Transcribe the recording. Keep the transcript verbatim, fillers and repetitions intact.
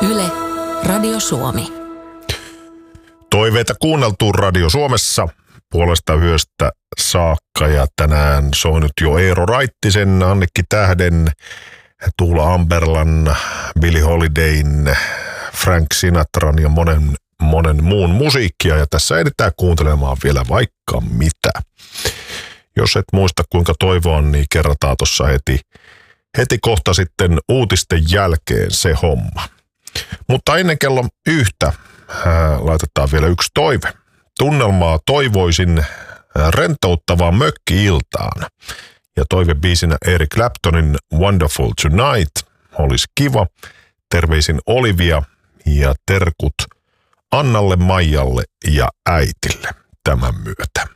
Yle, Radio Suomi. Toiveita kuunneltuun Radio Suomessa puolesta yöstä saakka ja tänään soinut jo Eero Raittisen, Annikki Tähden, Tuula Amberlan, Billie Holidayn, Frank Sinatran ja monen, monen muun musiikkia. Ja tässä edetään kuuntelemaan vielä vaikka mitä. Jos et muista kuinka toivoa, niin kerrataan tuossa heti, heti kohta sitten uutisten jälkeen se homma. Mutta ennen kello yhtä ää, laitetaan vielä yksi toive. Tunnelmaa toivoisin rentouttavaa mökki-iltaan. Ja toivebiisinä Eric Claptonin Wonderful Tonight olisi kiva. Terveisin Olivia ja terkut Annalle, Maijalle ja äitille tämän myötä.